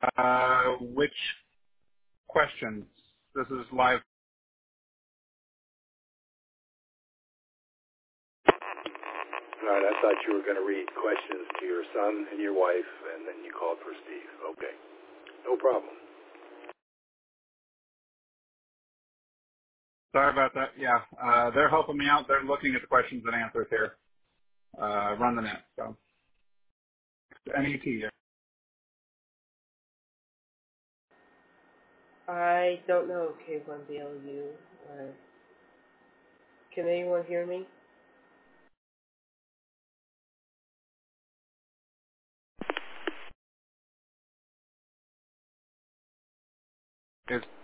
Which questions? This is live. All right, I thought you were going to read questions to your son and your wife, and then you called for Steve. Okay, no problem. Sorry about that. Yeah, they're helping me out. They're looking at the questions and answers here. Run the net. So NET. Yeah. I don't know, K1BLU. Can anyone hear me? Is